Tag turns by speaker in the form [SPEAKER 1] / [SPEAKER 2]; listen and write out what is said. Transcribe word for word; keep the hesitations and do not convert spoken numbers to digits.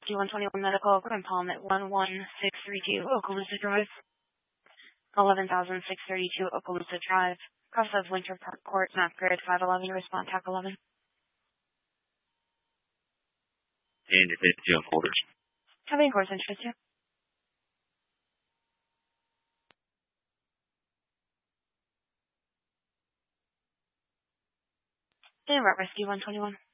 [SPEAKER 1] D one twenty-one Medical, Grand Palm at one one six three two Okaloosa Drive. eleven thousand six hundred thirty-two Okaloosa Drive. Cross of Winter Park Court, map grid five eleven, respond T A C eleven.
[SPEAKER 2] And if it's your quarters.
[SPEAKER 1] Having course interest, yeah. And Rescue one twenty-one.